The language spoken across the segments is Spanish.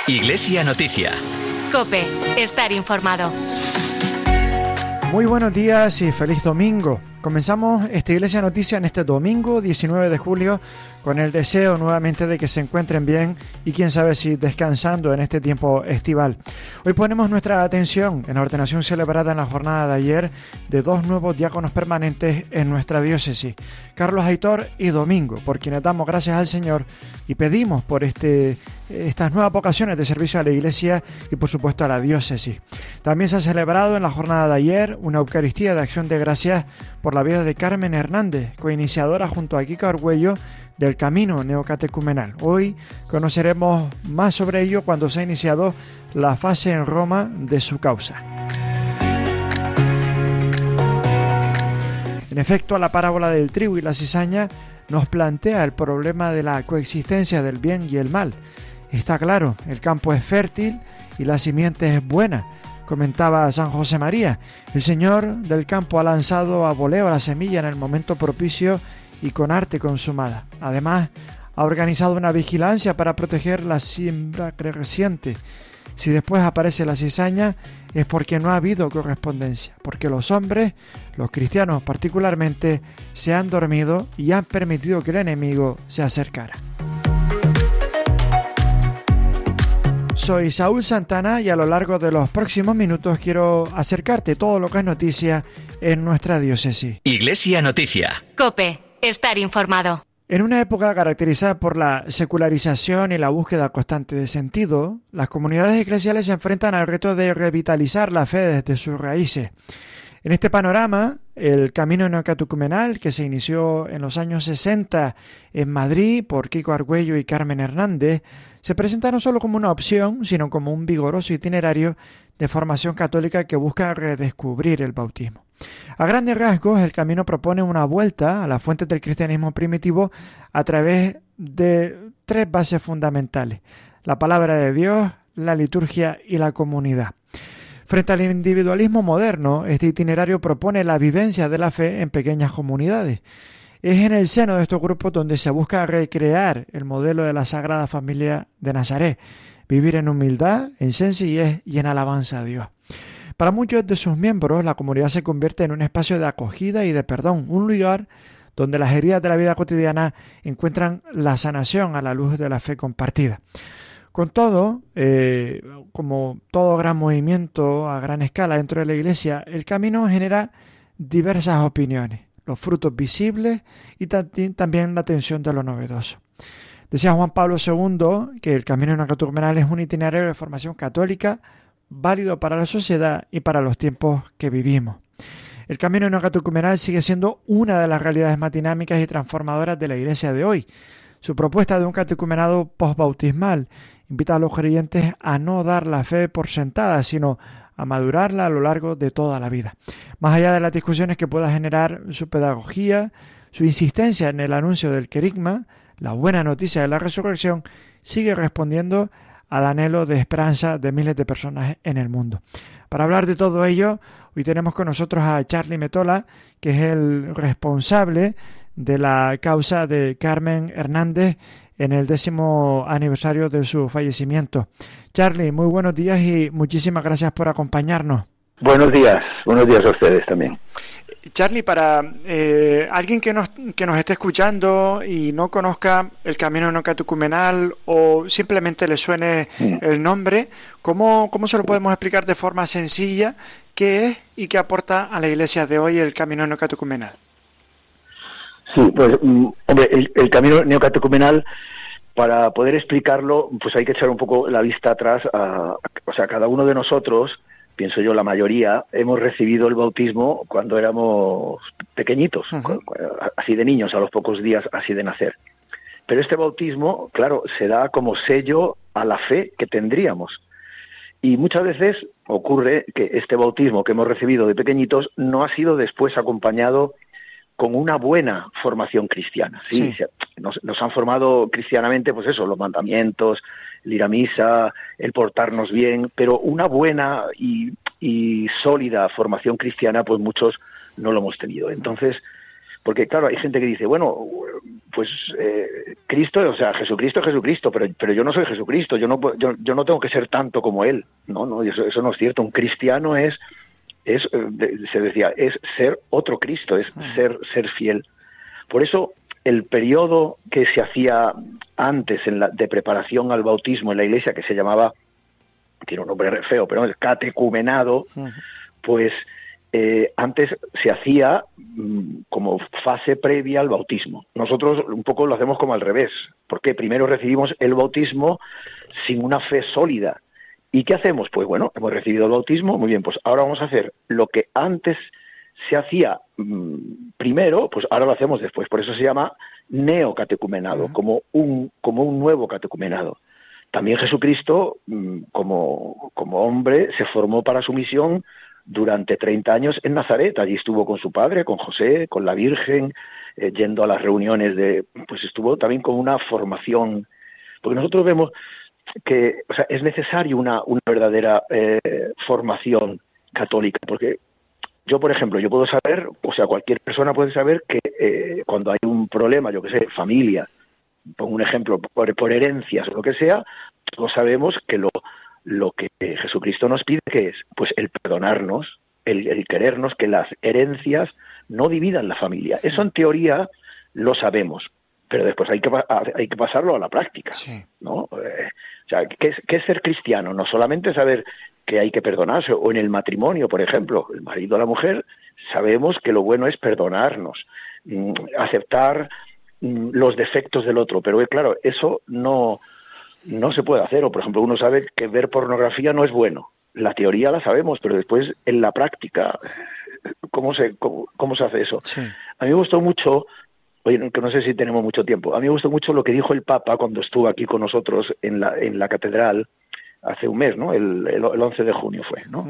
Iglesia Noticia. COPE. Estar informado. Muy buenos días y feliz domingo. Comenzamos esta Iglesia Noticia en este domingo 19 de julio con el deseo nuevamente de que se encuentren bien y quién sabe si descansando en este tiempo estival. Hoy ponemos nuestra atención en la ordenación celebrada en la jornada de ayer de dos nuevos diáconos permanentes en nuestra diócesis, Carlos Aitor y Domingo, por quienes damos gracias al Señor y pedimos por estas nuevas vocaciones de servicio a la Iglesia y por supuesto a la diócesis. También se ha celebrado en la jornada de ayer una Eucaristía de Acción de Gracias por la vida de Carmen Hernández, coiniciadora junto a Kika Argüello del Camino Neocatecumenal. Hoy conoceremos más sobre ello cuando se ha iniciado la fase en Roma de su causa. En efecto, la parábola del trigo y la cizaña nos plantea el problema de la coexistencia del bien y el mal. Está claro, el campo es fértil y la simiente es buena, comentaba San José María. El Señor del campo ha lanzado a voleo la semilla en el momento propicio y con arte consumada. Además, ha organizado una vigilancia para proteger la siembra creciente. Si después aparece la cizaña, es porque no ha habido correspondencia, porque los hombres, los cristianos particularmente, se han dormido y han permitido que el enemigo se acercara. Soy Saúl Santana y a lo largo de los próximos minutos quiero acercarte todo lo que es noticia en nuestra diócesis. Iglesia Noticia. COPE. Estar informado. En una época caracterizada por la secularización y la búsqueda constante de sentido, las comunidades eclesiales se enfrentan al reto de revitalizar la fe desde sus raíces. En este panorama, el Camino Neocatecumenal, que se inició en los años 60 en Madrid por Kiko Argüello y Carmen Hernández, se presenta no solo como una opción, sino como un vigoroso itinerario de formación católica que busca redescubrir el bautismo. A grandes rasgos, el camino propone una vuelta a las fuentes del cristianismo primitivo a través de tres bases fundamentales: la palabra de Dios, la liturgia y la comunidad. Frente al individualismo moderno, este itinerario propone la vivencia de la fe en pequeñas comunidades. Es en el seno de estos grupos donde se busca recrear el modelo de la Sagrada Familia de Nazaret, vivir en humildad, en sencillez y en alabanza a Dios. Para muchos de sus miembros, la comunidad se convierte en un espacio de acogida y de perdón, un lugar donde las heridas de la vida cotidiana encuentran la sanación a la luz de la fe compartida. Con todo, como todo gran movimiento a gran escala dentro de la Iglesia, el camino genera diversas opiniones, los frutos visibles y también la tensión de lo novedoso. Decía Juan Pablo II que el Camino Neocatecumenal es un itinerario de formación católica válido para la sociedad y para los tiempos que vivimos. El Camino Neocatecumenal sigue siendo una de las realidades más dinámicas y transformadoras de la Iglesia de hoy. Su propuesta de un catecumenado postbautismal invita a los creyentes a no dar la fe por sentada, sino a madurarla a lo largo de toda la vida. Más allá de las discusiones que pueda generar su pedagogía, su insistencia en el anuncio del querigma, la buena noticia de la resurrección, sigue respondiendo al anhelo de esperanza de miles de personas en el mundo. Para hablar de todo ello, hoy tenemos con nosotros a Charly Metola, que es el responsable de la causa de Carmen Hernández en el 10º aniversario de su fallecimiento. Charly, muy buenos días y muchísimas gracias por acompañarnos. Buenos días a ustedes también. Charly, para alguien que nos esté escuchando y no conozca el Camino Neocatecumenal o simplemente le suene el nombre, ¿cómo se lo podemos explicar de forma sencilla qué es y qué aporta a la Iglesia de hoy el Camino Neocatecumenal? Sí, pues, hombre, el Camino Neocatecumenal, para poder explicarlo, pues hay que echar un poco la vista atrás. O sea, cada uno de nosotros, pienso yo, la mayoría, hemos recibido el bautismo cuando éramos pequeñitos, así de niños, a los pocos días así de nacer. Pero este bautismo, claro, se da como sello a la fe que tendríamos. Y muchas veces ocurre que este bautismo que hemos recibido de pequeñitos no ha sido después acompañado con una buena formación cristiana. ¿sí? Nos han formado cristianamente, pues eso, los mandamientos, el ir a misa, el portarnos bien, pero una buena y sólida formación cristiana, pues muchos no lo hemos tenido. Entonces, Porque claro, hay gente que dice, bueno, pues Cristo, o sea, Jesucristo es Jesucristo, pero yo no soy Jesucristo, yo no tengo que ser tanto como él. No, eso no es cierto. Un cristiano se decía, es ser otro Cristo, es ser fiel. Por eso el periodo que se hacía antes de preparación al bautismo en la Iglesia, que se llamaba, tiene un nombre feo, pero es catecumenado, pues antes se hacía como fase previa al bautismo. Nosotros un poco lo hacemos como al revés, porque primero recibimos el bautismo sin una fe sólida. ¿Y qué hacemos? Pues bueno, hemos recibido el bautismo, muy bien, pues ahora vamos a hacer lo que antes se hacía primero, pues ahora lo hacemos después. Por eso se llama neocatecumenado, como un nuevo catecumenado. También Jesucristo, como hombre, se formó para su misión durante 30 años en Nazaret. Allí estuvo con su padre, con José, con la Virgen, yendo a las reuniones pues estuvo también con una formación. Porque nosotros vemos que, o sea, es necesario una verdadera formación católica, porque yo, por ejemplo, yo puedo saber, o sea, cualquier persona puede saber que cuando hay un problema, yo qué sé, familia, pongo un ejemplo, por herencias o lo que sea, todos sabemos que lo que Jesucristo nos pide, ¿qué es? Pues el perdonarnos, el querernos, que las herencias no dividan la familia. Eso en teoría lo sabemos, pero después hay que pasarlo a la práctica, sí, ¿no? O sea, ¿qué es ser cristiano? No solamente saber que hay que perdonarse, o en el matrimonio, por ejemplo, el marido o la mujer, sabemos que lo bueno es perdonarnos, aceptar los defectos del otro, pero claro, eso no se puede hacer. O por ejemplo, uno sabe que ver pornografía no es bueno, la teoría la sabemos, pero después en la práctica, ¿cómo se hace eso? Sí. A mí me gustó mucho, oye, que no sé si tenemos mucho tiempo, a mí me gustó mucho lo que dijo el Papa cuando estuvo aquí con nosotros en la catedral hace un mes, ¿no? El 11 de junio fue, ¿no?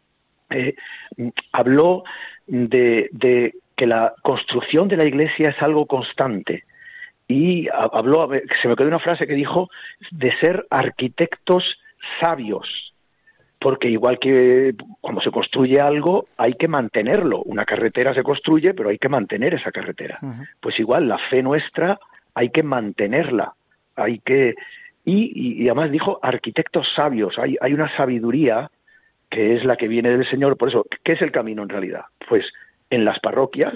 Habló de que la construcción de la Iglesia es algo constante, y habló, se me quedó una frase que dijo, de ser arquitectos sabios, porque igual que cuando se construye algo hay que mantenerlo. Una carretera se construye, pero hay que mantener esa carretera. Pues igual la fe nuestra hay que mantenerla, hay que... Y además dijo arquitectos sabios. Hay una sabiduría que es la que viene del Señor. Por eso, ¿qué es el camino en realidad? Pues en las parroquias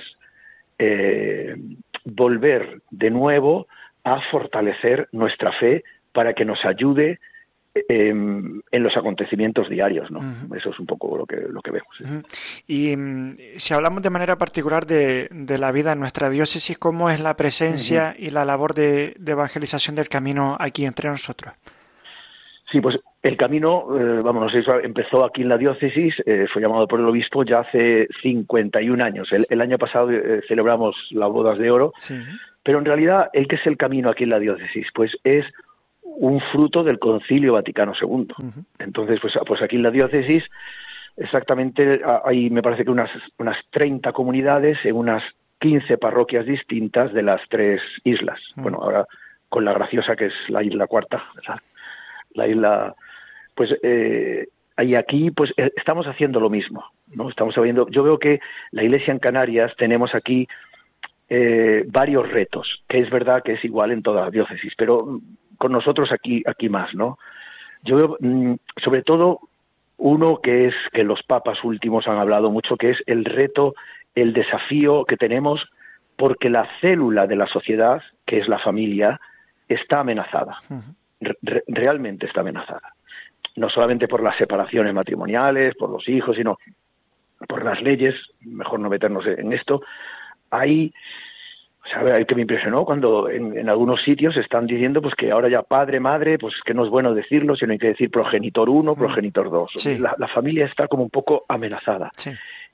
volver de nuevo a fortalecer nuestra fe para que nos ayude en los acontecimientos diarios, ¿no? Eso es un poco lo que vemos. Y si hablamos de manera particular de la vida en nuestra diócesis, ¿cómo es la presencia y la labor de evangelización del camino aquí entre nosotros? Sí, pues el camino, no sé, empezó aquí en la diócesis, fue llamado por el obispo ya hace 51 años. El año pasado celebramos las bodas de oro, sí. Pero en realidad, ¿qué es el camino aquí en la diócesis? Pues es un fruto del Concilio Vaticano II. Entonces, pues aquí en la diócesis, exactamente, hay, me parece que unas 30 comunidades en unas 15 parroquias distintas de las 3 islas. Bueno, ahora con la graciosa que es la isla cuarta, ¿verdad? La isla, pues aquí pues estamos haciendo lo mismo, ¿no? Estamos sabiendo, yo veo que la Iglesia en Canarias tenemos aquí varios retos, que es verdad que es igual en toda la diócesis, pero con nosotros aquí más, ¿no? Yo veo sobre todo uno que es que los papas últimos han hablado mucho, que es el reto, el desafío que tenemos, porque la célula de la sociedad, que es la familia, está amenazada. Realmente está amenazada. No solamente por las separaciones matrimoniales, por los hijos, sino por las leyes. Mejor no meternos en esto. Hay que me impresionó cuando en algunos sitios están diciendo pues que ahora ya padre, madre, pues que no es bueno decirlo, sino hay que decir progenitor 1, progenitor 2. Sí. La familia está como un poco amenazada. Sí.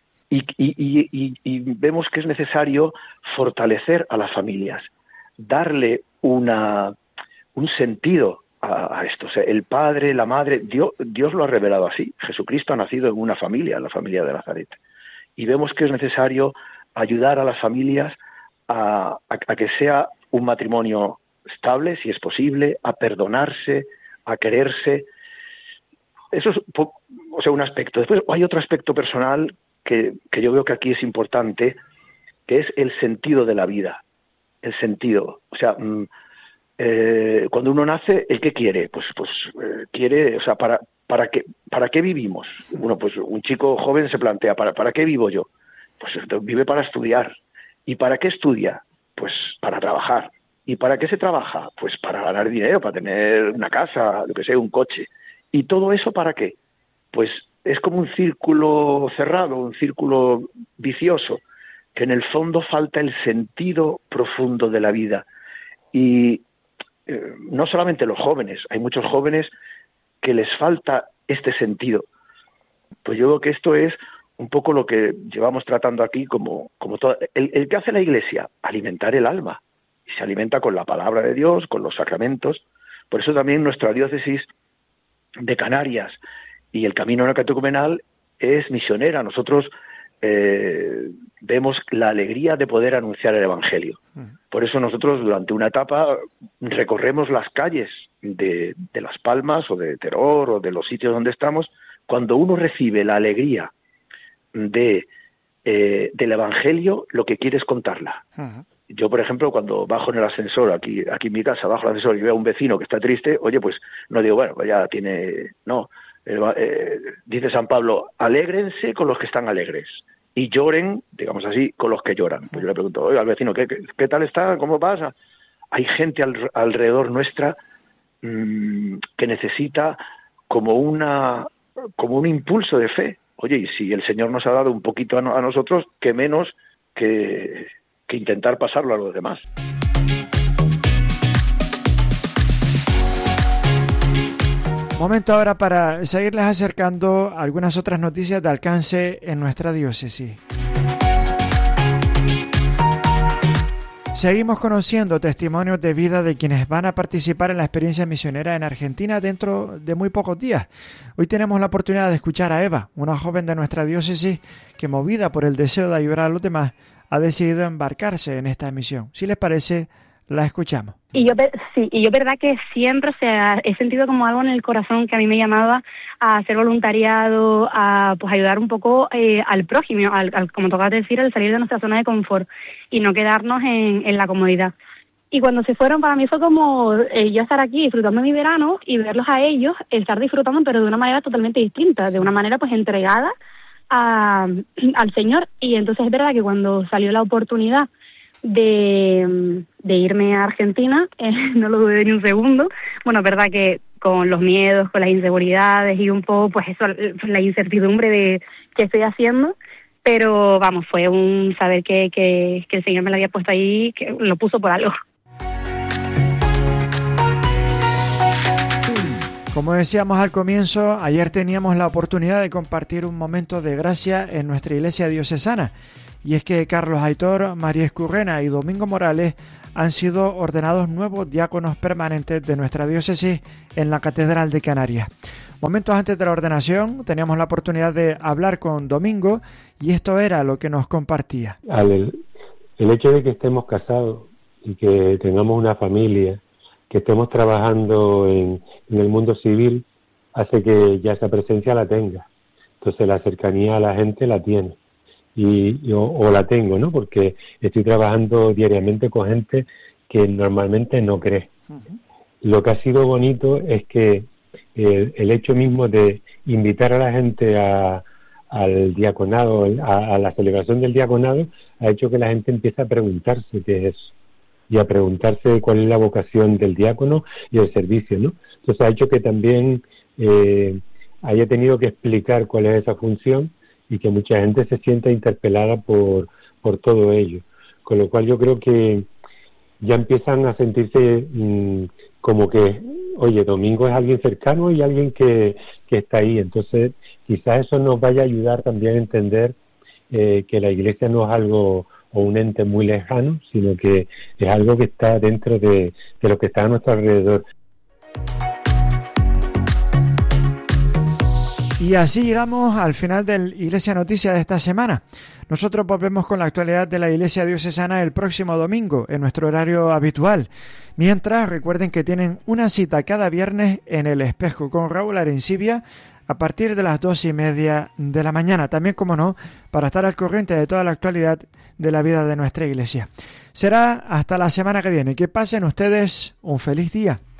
Y vemos que es necesario fortalecer a las familias, darle un sentido a esto. O sea, el padre, la madre, Dios lo ha revelado así. Jesucristo ha nacido en una familia, la familia de Nazaret. Y vemos que es necesario ayudar a las familias a que sea un matrimonio estable, si es posible, a perdonarse, a quererse. Eso es un aspecto. Después hay otro aspecto personal que yo veo que aquí es importante, que es el sentido de la vida. El sentido. O sea, cuando uno nace, ¿el qué quiere? Pues quiere, o sea, ¿para qué vivimos? Bueno, pues un chico joven se plantea, ¿para qué vivo yo? Pues vive para estudiar. ¿Y para qué estudia? Pues para trabajar. ¿Y para qué se trabaja? Pues para ganar dinero, para tener una casa, lo que sea, un coche. ¿Y todo eso para qué? Pues es como un círculo cerrado, un círculo vicioso, que en el fondo falta el sentido profundo de la vida. Y no solamente los jóvenes, hay muchos jóvenes que les falta este sentido. Pues yo creo que esto es un poco lo que llevamos tratando aquí como todo. El que hace la Iglesia, alimentar el alma. Y se alimenta con la palabra de Dios, con los sacramentos. Por eso también nuestra diócesis de Canarias y el camino neocatecumenal es misionera. Nosotros vemos la alegría de poder anunciar el Evangelio. Por eso nosotros durante una etapa recorremos las calles de Las Palmas o de Teror o de los sitios donde estamos. Cuando uno recibe la alegría del Evangelio, lo que quiere es contarla. Yo, por ejemplo, cuando bajo en el ascensor, aquí en mi casa, bajo el ascensor y veo a un vecino que está triste, oye, pues no digo, bueno, pues ya tiene... No, dice San Pablo, alégrense con los que están alegres y lloren, digamos así, con los que lloran. Pues yo le pregunto, oye, al vecino, ¿qué tal está? ¿Cómo pasa? Hay gente alrededor nuestra que necesita como un impulso de fe. Oye, y si el Señor nos ha dado un poquito a nosotros, qué menos que intentar pasarlo a los demás. Momento ahora para seguirles acercando algunas otras noticias de alcance en nuestra diócesis. Seguimos conociendo testimonios de vida de quienes van a participar en la experiencia misionera en Argentina dentro de muy pocos días. Hoy tenemos la oportunidad de escuchar a Eva, una joven de nuestra diócesis que, movida por el deseo de ayudar a los demás, ha decidido embarcarse en esta misión. Si les parece, la escuchamos. Y yo verdad que siempre, o sea, he sentido como algo en el corazón que a mí me llamaba a hacer voluntariado, a pues ayudar un poco al prójimo, como tocaba decir, al salir de nuestra zona de confort y no quedarnos en la comodidad. Y cuando se fueron, para mí fue como yo estar aquí disfrutando mi verano y verlos a ellos, estar disfrutando, pero de una manera totalmente distinta, de una manera pues entregada al Señor. Y entonces es verdad que cuando salió la oportunidad de irme a Argentina, no lo dudé ni un segundo. Bueno, es verdad que con los miedos, con las inseguridades y un poco, pues eso, la incertidumbre de qué estoy haciendo, pero vamos, fue un saber que el Señor me la había puesto ahí, que lo puso por algo. Como decíamos al comienzo, ayer teníamos la oportunidad de compartir un momento de gracia en nuestra iglesia diocesana. Y es que Carlos Aitor, María Escurrena y Domingo Morales han sido ordenados nuevos diáconos permanentes de nuestra diócesis en la Catedral de Canarias. Momentos antes de la ordenación teníamos la oportunidad de hablar con Domingo y esto era lo que nos compartía. El hecho de que estemos casados y que tengamos una familia, que estemos trabajando en el mundo civil, hace que ya esa presencia la tenga. Entonces la cercanía a la gente la tiene. O la tengo, ¿no? Porque estoy trabajando diariamente con gente que normalmente no cree. Lo que ha sido bonito es que el hecho mismo de invitar a la gente al diaconado, a la celebración del diaconado, ha hecho que la gente empiece a preguntarse qué es eso y a preguntarse cuál es la vocación del diácono y el servicio, ¿no? Entonces ha hecho que también haya tenido que explicar cuál es esa función y que mucha gente se sienta interpelada por todo ello. Con lo cual yo creo que ya empiezan a sentirse como que, oye, Domingo es alguien cercano y alguien que está ahí. Entonces quizás eso nos vaya a ayudar también a entender que la Iglesia no es algo o un ente muy lejano, sino que es algo que está dentro de lo que está a nuestro alrededor. Y así llegamos al final del Iglesia Noticia de esta semana. Nosotros volvemos con la actualidad de la Iglesia Diocesana el próximo domingo, en nuestro horario habitual. Mientras, recuerden que tienen una cita cada viernes en El Espejo con Raúl Arencibia a partir de las 2:30 de la mañana. También, como no, para estar al corriente de toda la actualidad de la vida de nuestra Iglesia. Será hasta la semana que viene. Que pasen ustedes un feliz día.